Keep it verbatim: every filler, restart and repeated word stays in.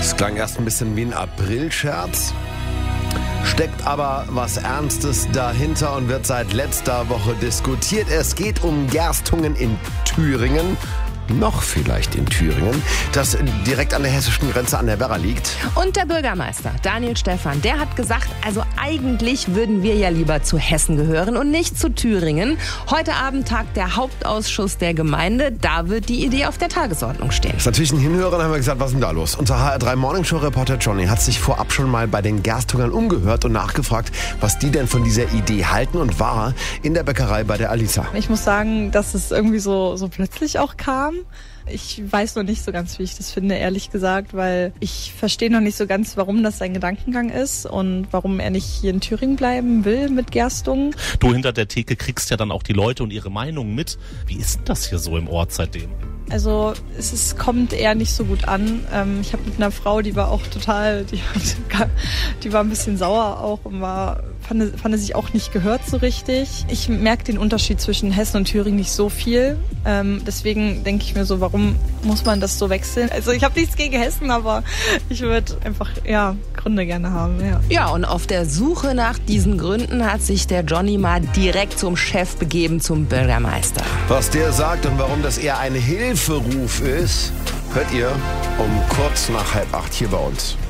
Das klang erst ein bisschen wie ein Aprilscherz, steckt aber was Ernstes dahinter und wird seit letzter Woche diskutiert. Es geht um Gerstungen in Thüringen. Noch vielleicht in Thüringen, das direkt an der hessischen Grenze an der Werra liegt. Und der Bürgermeister, Daniel Stephan, der hat gesagt, also eigentlich würden wir ja lieber zu Hessen gehören und nicht zu Thüringen. Heute Abend tagt der Hauptausschuss der Gemeinde, da wird die Idee auf der Tagesordnung stehen. Das ist natürlich ein Hinhörer, dann haben wir gesagt, was ist denn da los? Unser H R drei Morningshow-Reporter Johnny hat sich vorab schon mal bei den Gerstungern umgehört und nachgefragt, was die denn von dieser Idee halten, und war in der Bäckerei bei der Alisa. Ich muss sagen, dass es irgendwie so, so plötzlich auch kam. Ich weiß noch nicht so ganz, wie ich das finde, ehrlich gesagt, weil ich verstehe noch nicht so ganz, warum das sein Gedankengang ist und warum er nicht hier in Thüringen bleiben will mit Gerstungen. Du hinter der Theke kriegst ja dann auch die Leute und ihre Meinungen mit. Wie ist denn das hier so im Ort seitdem? Also es ist, kommt eher nicht so gut an. Ähm, ich habe mit einer Frau, die war auch total, die, die war ein bisschen sauer auch und war, fand, fand sich auch nicht gehört so richtig. Ich merke den Unterschied zwischen Hessen und Thüringen nicht so viel. Ähm, deswegen denke ich mir so, warum muss man das so wechseln? Also ich habe nichts gegen Hessen, aber ich würde einfach ja Gründe gerne haben. Ja. Ja, und auf der Suche nach diesen Gründen hat sich der Johnny mal direkt zum Chef begeben, zum Bürgermeister. Was der sagt und warum das eher ein Hilferuf ist, hört ihr um kurz nach halb acht hier bei uns.